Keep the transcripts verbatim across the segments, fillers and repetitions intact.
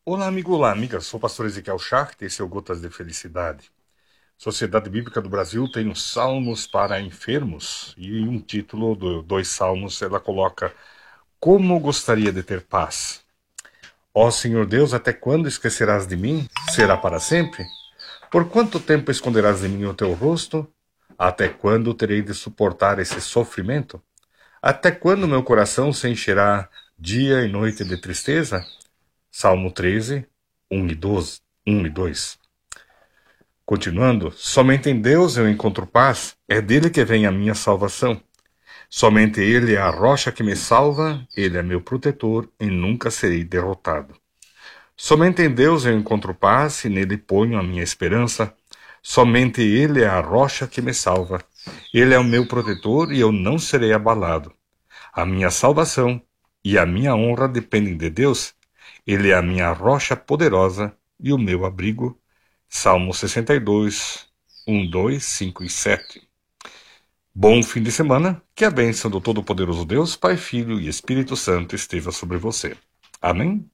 Olá, amigo, olá, amiga. Sou o pastor Ezequiel Schacht, esse é o Gotas de Felicidade. Sociedade Bíblica do Brasil tem os Salmos para Enfermos, e em um título dos dois salmos ela coloca: Como gostaria de ter paz? Ó Senhor Deus, até quando esquecerás de mim? Será para sempre? Por quanto tempo esconderás de mim o teu rosto? Até quando terei de suportar esse sofrimento? Até quando meu coração se encherá dia e noite de tristeza? Salmo treze, um e doze, um e dois. Continuando, somente em Deus eu encontro paz, é dele que vem a minha salvação. Somente ele é a rocha que me salva, ele é meu protetor e nunca serei derrotado. Somente em Deus eu encontro paz e nele ponho a minha esperança. Somente ele é a rocha que me salva, ele é o meu protetor e eu não serei abalado. A minha salvação e a minha honra dependem de Deus. Ele é a minha rocha poderosa e o meu abrigo. Salmo sessenta e dois, um, dois, cinco e sete. Bom fim de semana, que a bênção do Todo-Poderoso Deus, Pai, Filho e Espírito Santo esteja sobre você. Amém?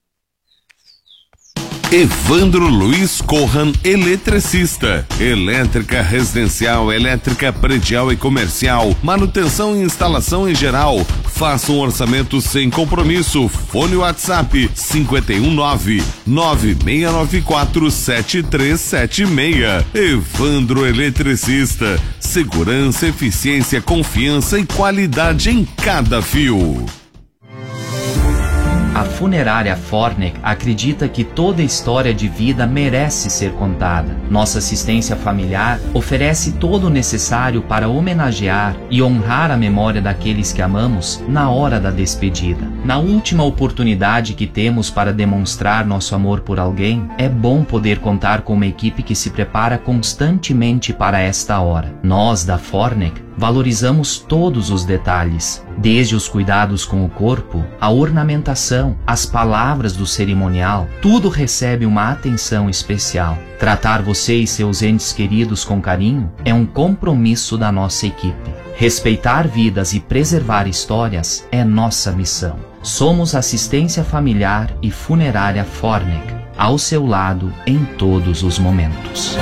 Evandro Luiz Corran, eletricista, elétrica residencial, elétrica predial e comercial, manutenção e instalação em geral. Faça um orçamento sem compromisso. Fone WhatsApp cinco um nove, nove seis nove quatro, sete três sete seis. Evandro Eletricista, segurança, eficiência, confiança e qualidade em cada fio. A funerária Fornec acredita que toda história de vida merece ser contada. Nossa assistência familiar oferece todo o necessário para homenagear e honrar a memória daqueles que amamos na hora da despedida. Na última oportunidade que temos para demonstrar nosso amor por alguém, é bom poder contar com uma equipe que se prepara constantemente para esta hora. Nós, da Fornec, valorizamos todos os detalhes, desde os cuidados com o corpo, a ornamentação, as palavras do cerimonial, tudo recebe uma atenção especial. Tratar você e seus entes queridos com carinho é um compromisso da nossa equipe. Respeitar vidas e preservar histórias é nossa missão. Somos assistência familiar e funerária Fornec, ao seu lado em todos os momentos.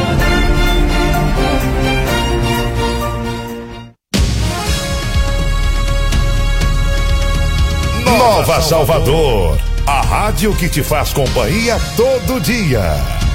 Nova Salvador, a rádio que te faz companhia todo dia.